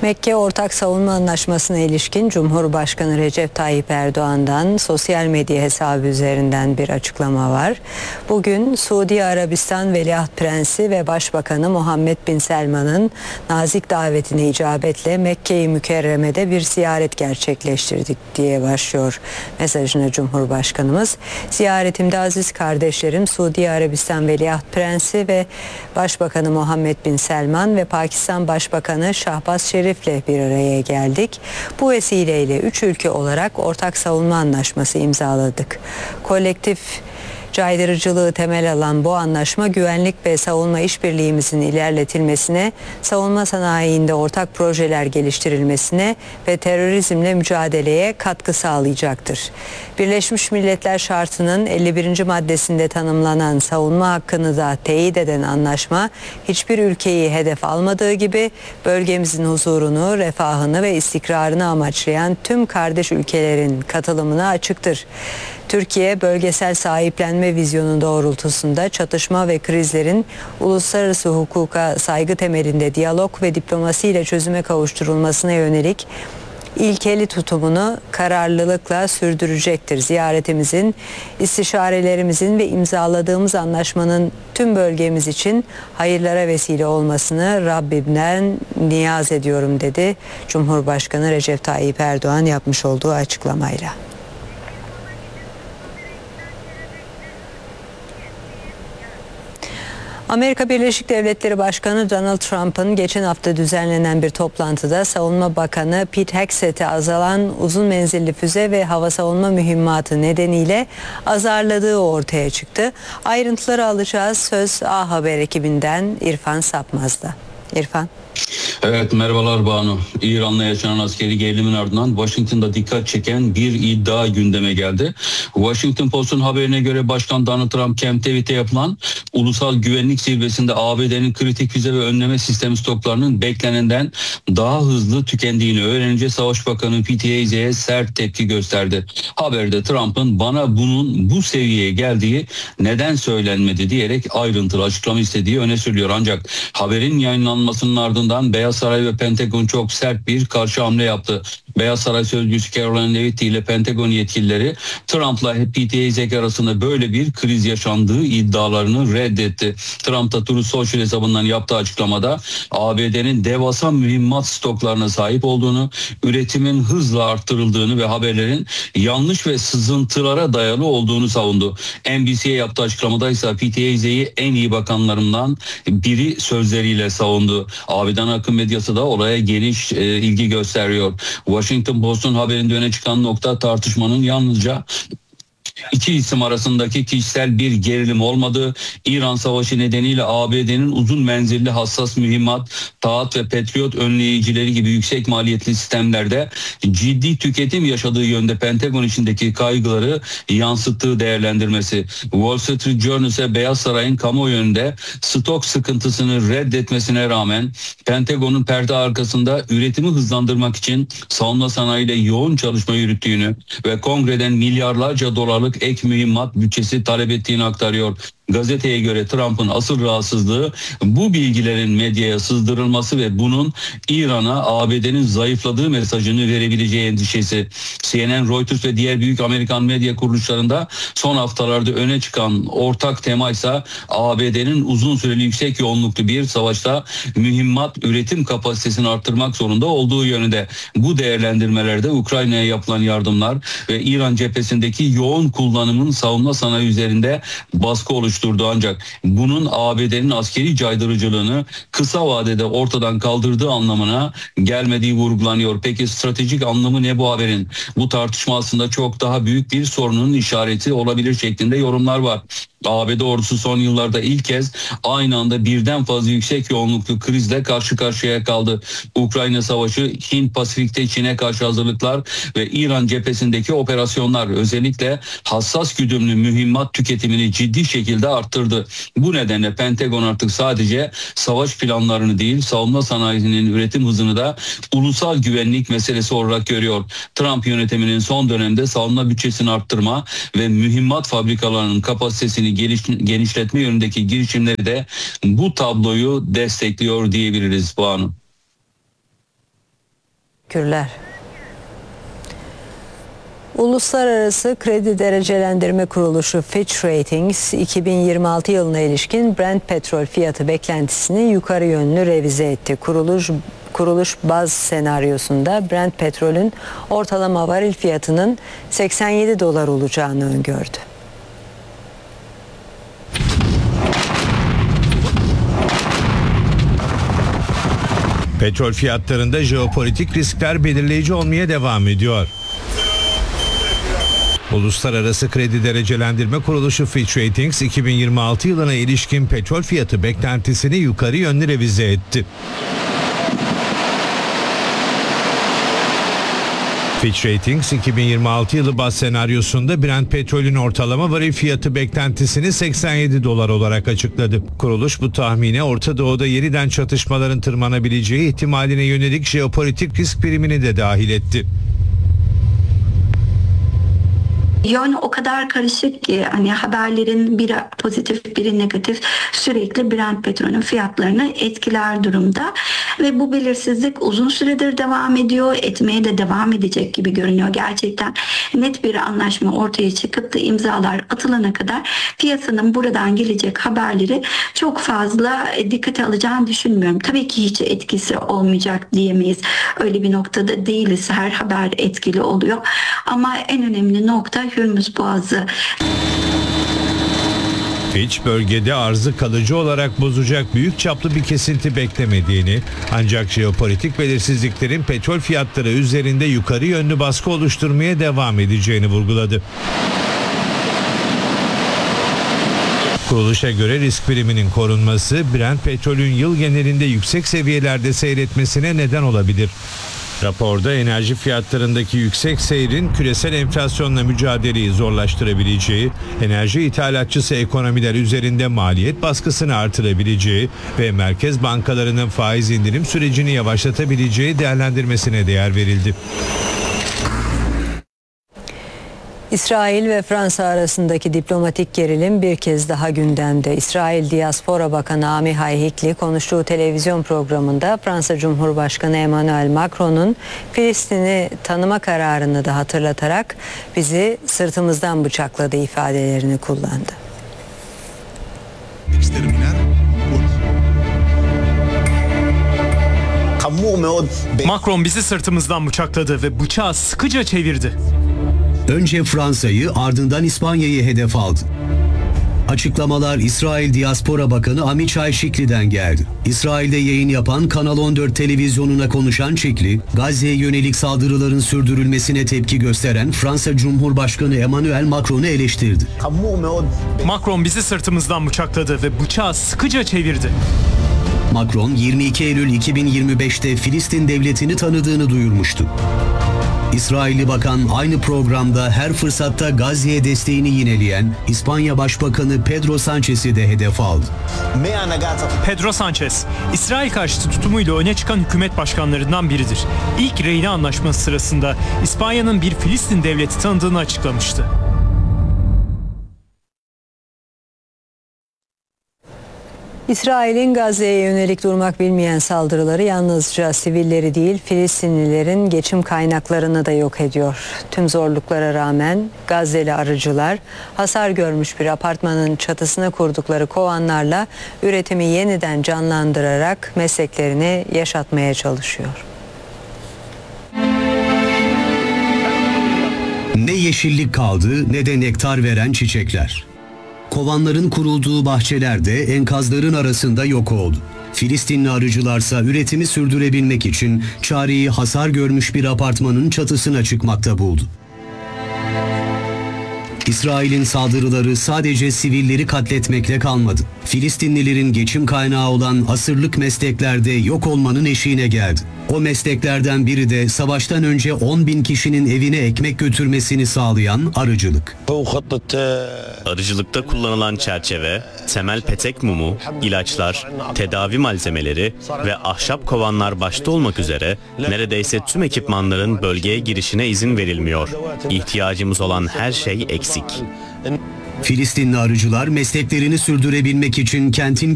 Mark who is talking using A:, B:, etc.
A: Mekke Ortak Savunma Anlaşması'na ilişkin Cumhurbaşkanı Recep Tayyip Erdoğan'dan sosyal medya hesabı üzerinden bir açıklama var. Bugün Suudi Arabistan Veliaht Prensi ve Başbakanı Muhammed Bin Selman'ın nazik davetine icabetle Mekke-i Mükerreme'de bir ziyaret gerçekleştirdik diye başlıyor mesajına Cumhurbaşkanımız. Ziyaretimde aziz kardeşlerim Suudi Arabistan Veliaht Prensi ve Başbakanı Muhammed Bin Selman ve Pakistan Başbakanı Şahbaz Şerif'le bir araya geldik. Bu vesileyle 3 ülke olarak ortak savunma anlaşması imzaladık. Kolektif caydırıcılığı temel alan bu anlaşma güvenlik ve savunma işbirliğimizin ilerletilmesine, savunma sanayinde ortak projeler geliştirilmesine ve terörizmle mücadeleye katkı sağlayacaktır. Birleşmiş Milletler Şartı'nın 51. maddesinde tanımlanan savunma hakkını da teyit eden anlaşma hiçbir ülkeyi hedef almadığı gibi bölgemizin huzurunu, refahını ve istikrarını amaçlayan tüm kardeş ülkelerin katılımına açıktır. Türkiye, bölgesel sahiplenme vizyonu doğrultusunda çatışma ve krizlerin uluslararası hukuka saygı temelinde diyalog ve diplomasiyle çözüme kavuşturulmasına yönelik ilkeli tutumunu kararlılıkla sürdürecektir. Ziyaretimizin, istişarelerimizin ve imzaladığımız anlaşmanın tüm bölgemiz için hayırlara vesile olmasını Rabbimden niyaz ediyorum dedi Cumhurbaşkanı Recep Tayyip Erdoğan yapmış olduğu açıklamayla. Amerika Birleşik Devletleri Başkanı Donald Trump'ın geçen hafta düzenlenen bir toplantıda Savunma Bakanı Pete Hegseth'i azalan uzun menzilli füze ve hava savunma mühimmatı nedeniyle azarladığı ortaya çıktı. Ayrıntıları alacağız. Söz A Haber ekibinden İrfan Sapmaz'da. İrfan.
B: Evet, merhabalar Banu. İran'la yaşanan askeri gerilimin ardından Washington'da dikkat çeken bir iddia gündeme geldi. Washington Post'un haberine göre Başkan Donald Trump Camp David'de yapılan ulusal güvenlik zirvesinde ABD'nin kritik füze ve önleme sistemi stoklarının beklenenden daha hızlı tükendiğini öğrenince Savaş Bakanı Pete Hegseth'e sert tepki gösterdi. Haberde Trump'ın bana bunun bu seviyeye geldiği neden söylenmedi diyerek ayrıntılı açıklama istediği öne sürülüyor. Ancak haberin yayınlanmasının ardından Beyaz Saray ve Pentagon çok sert bir karşı hamle yaptı. Beyaz Saray sözcüsü Caroline Levitt ile Pentagon yetkilileri Trump'la Pete Hegseth arasında böyle bir kriz yaşandığı iddialarını reddetti. Trump da Truth Social hesabından yaptığı açıklamada ABD'nin devasa mühimmat stoklarına sahip olduğunu, üretimin hızla arttırıldığını ve haberlerin yanlış ve sızıntılara dayalı olduğunu savundu. NBC'ye yaptığı açıklamada ise Pete Hegseth'i en iyi bakanlarımdan biri sözleriyle savundu. ABD'nin akım medyası da olaya geniş ilgi gösteriyor. Washington Post'un haberinde öne çıkan nokta tartışmanın yalnızca İki isim arasındaki kişisel bir gerilim olmadığı, İran Savaşı nedeniyle ABD'nin uzun menzilli hassas mühimmat, taahhüt ve Patriot önleyicileri gibi yüksek maliyetli sistemlerde ciddi tüketim yaşadığı yönde Pentagon içindeki kaygıları yansıttığı değerlendirmesi. Wall Street Journal ise Beyaz Saray'ın kamuoyu önünde stok sıkıntısını reddetmesine rağmen Pentagon'un perde arkasında üretimi hızlandırmak için savunma sanayiyle yoğun çalışma yürüttüğünü ve kongreden milyarlarca dolarlık ek mühimmat bütçesi talep ettiğini aktarıyor. Gazeteye göre Trump'ın asıl rahatsızlığı bu bilgilerin medyaya sızdırılması ve bunun İran'a ABD'nin zayıfladığı mesajını verebileceği endişesi. CNN, Reuters ve diğer büyük Amerikan medya kuruluşlarında son haftalarda öne çıkan ortak tema ise ABD'nin uzun süreli yüksek yoğunluklu bir savaşta mühimmat üretim kapasitesini arttırmak zorunda olduğu yönünde. Bu değerlendirmelerde Ukrayna'ya yapılan yardımlar ve İran cephesindeki yoğun kullanımın savunma sanayi üzerinde baskı oluşturdu. Ancak bunun ABD'nin askeri caydırıcılığını kısa vadede ortadan kaldırdığı anlamına gelmediği vurgulanıyor. Peki stratejik anlamı ne bu haberin? Bu tartışma aslında çok daha büyük bir sorunun işareti olabilir şeklinde yorumlar var. ABD ordusu son yıllarda ilk kez aynı anda birden fazla yüksek yoğunluklu krizle karşı karşıya kaldı. Ukrayna Savaşı, Hint Pasifik'te Çin'e karşı hazırlıklar ve İran cephesindeki operasyonlar özellikle hassas güdümlü mühimmat tüketimini ciddi şekilde arttırdı. Bu nedenle Pentagon artık sadece savaş planlarını değil, savunma sanayisinin üretim hızını da ulusal güvenlik meselesi olarak görüyor. Trump yönetiminin son dönemde savunma bütçesini arttırma ve mühimmat fabrikalarının kapasitesini genişletme yönündeki girişimleri de bu tabloyu destekliyor diyebiliriz Banu.
A: Teşekkürler. Uluslararası Kredi Derecelendirme Kuruluşu Fitch Ratings 2026 yılına ilişkin Brent petrol fiyatı beklentisini yukarı yönlü revize etti. Kuruluş baz senaryosunda Brent petrolün ortalama varil fiyatının 87 dolar olacağını öngördü.
C: Petrol fiyatlarında jeopolitik riskler belirleyici olmaya devam ediyor. Uluslararası Kredi Derecelendirme Kuruluşu Fitch Ratings 2026 yılına ilişkin petrol fiyatı beklentisini yukarı yönlü revize etti. Fitch Ratings 2026 yılı baz senaryosunda Brent petrolün ortalama varil fiyatı beklentisini 87 dolar olarak açıkladı. Kuruluş bu tahmine Orta Doğu'da yeniden çatışmaların tırmanabileceği ihtimaline yönelik jeopolitik risk primini de dahil etti.
D: Yön o kadar karışık ki hani haberlerin biri pozitif biri negatif sürekli Brent petrolün fiyatlarını etkiler durumda ve bu belirsizlik uzun süredir devam ediyor, etmeye de devam edecek gibi görünüyor. Gerçekten net bir anlaşma ortaya çıkıp da imzalar atılana kadar piyasanın buradan gelecek haberleri çok fazla dikkate alacağını düşünmüyorum. Tabii ki hiç etkisi olmayacak diyemeyiz. Öyle bir noktada değiliz. Her haber etkili oluyor. Ama en önemli nokta Hürmüz Boğazı.
C: Fitch bölgede arzı kalıcı olarak bozacak büyük çaplı bir kesinti beklemediğini, ancak jeopolitik belirsizliklerin petrol fiyatları üzerinde yukarı yönlü baskı oluşturmaya devam edeceğini vurguladı. Kuruluşa göre risk priminin korunması Brent petrolün yıl genelinde yüksek seviyelerde seyretmesine neden olabilir. Raporda enerji fiyatlarındaki yüksek seyrin küresel enflasyonla mücadeleyi zorlaştırabileceği, enerji ithalatçısı ekonomiler üzerinde maliyet baskısını artırabileceği ve merkez bankalarının faiz indirim sürecini yavaşlatabileceği değerlendirmesine değer verildi.
A: İsrail ve Fransa arasındaki diplomatik gerilim bir kez daha gündemde. İsrail Diaspora Bakanı Amihai Hikli konuştuğu televizyon programında Fransa Cumhurbaşkanı Emmanuel Macron'un Filistin'i tanıma kararını da hatırlatarak bizi sırtımızdan bıçakladı ifadelerini kullandı.
E: Macron bizi sırtımızdan bıçakladı ve bıçağı sıkıca çevirdi.
F: Önce Fransa'yı ardından İspanya'yı hedef aldı. Açıklamalar İsrail Diaspora Bakanı Amichai Chikli'den geldi. İsrail'de yayın yapan Kanal 14 televizyonuna konuşan Chikli, Gazze'ye yönelik saldırıların sürdürülmesine tepki gösteren Fransa Cumhurbaşkanı Emmanuel Macron'u eleştirdi.
E: Macron bizi sırtımızdan bıçakladı ve bıçağı sıkıca çevirdi.
F: Macron 22 Eylül 2025'te Filistin devletini tanıdığını duyurmuştu. İsrailli bakan aynı programda her fırsatta Gazze'ye desteğini yineleyen İspanya Başbakanı Pedro Sanchez'i de hedef aldı.
E: Pedro Sanchez, İsrail karşıtı tutumuyla öne çıkan hükümet başkanlarından biridir. İlk Reyna Anlaşması sırasında İspanya'nın bir Filistin devleti tanıdığını açıklamıştı.
A: İsrail'in Gazze'ye yönelik durmak bilmeyen saldırıları yalnızca sivilleri değil, Filistinlilerin geçim kaynaklarını da yok ediyor. Tüm zorluklara rağmen Gazze'li arıcılar hasar görmüş bir apartmanın çatısına kurdukları kovanlarla üretimi yeniden canlandırarak mesleklerini yaşatmaya çalışıyor.
F: Ne yeşillik kaldı ne de nektar veren çiçekler. Kovanların kurulduğu bahçeler de enkazların arasında yok oldu. Filistinli arıcılarsa üretimi sürdürebilmek için çareyi hasar görmüş bir apartmanın çatısına çıkmakta buldu. İsrail'in saldırıları sadece sivilleri katletmekle kalmadı. Filistinlilerin geçim kaynağı olan asırlık mesleklerde yok olmanın eşiğine geldi. O mesleklerden biri de savaştan önce 10.000 kişinin evine ekmek götürmesini sağlayan arıcılık.
G: Arıcılıkta kullanılan çerçeve, temel petek mumu, ilaçlar, tedavi malzemeleri ve ahşap kovanlar başta olmak üzere neredeyse tüm ekipmanların bölgeye girişine izin verilmiyor. İhtiyacımız olan her şey eksik.
F: Filistinli arıcılar mesleklerini sürdürebilmek için kentin